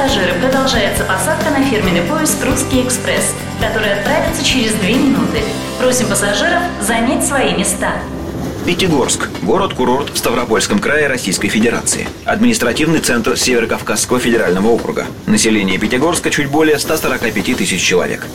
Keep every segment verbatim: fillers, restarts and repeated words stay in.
пассажиры, продолжается посадка на фирменный поезд «Русский экспресс», который отправится через две минуты. Просим пассажиров занять свои места. Пятигорск – город-курорт в Ставропольском крае Российской Федерации. Административный центр Северо-Кавказского федерального округа. Население Пятигорска чуть более ста сорока пяти тысяч человек.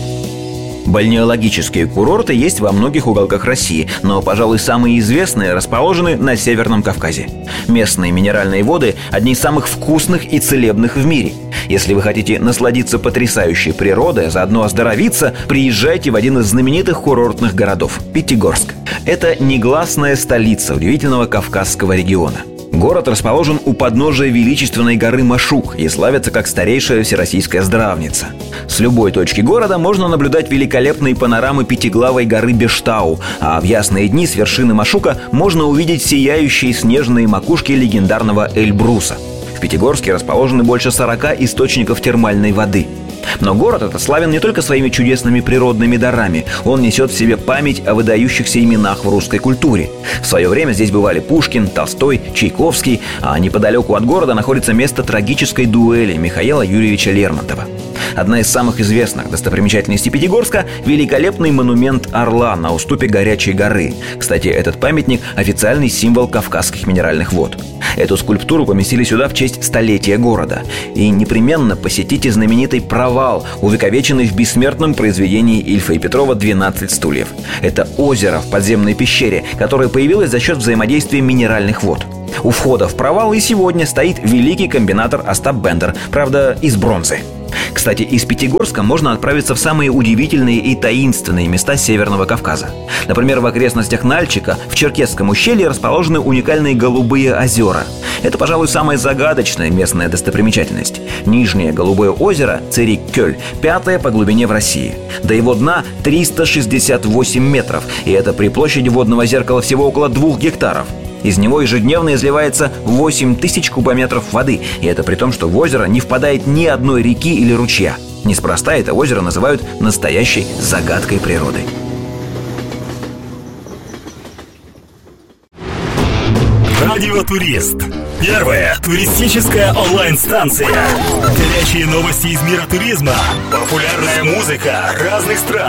Бальнеологические курорты есть во многих уголках России, но, пожалуй, самые известные расположены на Северном Кавказе. Местные минеральные воды – одни из самых вкусных и целебных в мире. Если вы хотите насладиться потрясающей природой, а заодно оздоровиться, приезжайте в один из знаменитых курортных городов – Пятигорск. Это негласная столица удивительного Кавказского региона. Город расположен у подножия величественной горы Машук и славится как старейшая всероссийская здравница. С любой точки города можно наблюдать великолепные панорамы пятиглавой горы Бештау, а в ясные дни с вершины Машука можно увидеть сияющие снежные макушки легендарного Эльбруса. В Пятигорске расположены больше сорока источников термальной воды. Но город этот славен не только своими чудесными природными дарами. Он несет в себе память о выдающихся именах в русской культуре. В свое время здесь бывали Пушкин, Толстой, Чайковский, а неподалеку от города находится место трагической дуэли Михаила Юрьевича Лермонтова. Одна из самых известных достопримечательностей Пятигорска – великолепный монумент орла на уступе Горячей горы. Кстати, этот памятник – официальный символ кавказских минеральных вод. Эту скульптуру поместили сюда в честь столетия города. И непременно посетите знаменитый провал, увековеченный в бессмертном произведении Ильфа и Петрова «двенадцать стульев». Это озеро в подземной пещере, которое появилось за счет взаимодействия минеральных вод. У входа в провал и сегодня стоит великий комбинатор Остап Бендер, правда, из бронзы. Кстати, из Пятигорска можно отправиться в самые удивительные и таинственные места Северного Кавказа. Например, в окрестностях Нальчика в Черкесском ущелье расположены уникальные Голубые озера. Это, пожалуй, самая загадочная местная достопримечательность. Нижнее Голубое озеро, Церик-Кёль, пятое по глубине в России. До его дна триста шестьдесят восемь метров, и это при площади водного зеркала всего около двух гектаров. Из него ежедневно изливается восемь тысяч кубометров воды, и это при том, что в озеро не впадает ни одной реки или ручья. Неспроста это озеро называют настоящей загадкой природы. Радио Турист. Первая туристическая онлайн-станция. Горячие новости из мира туризма. Популярная музыка разных стран.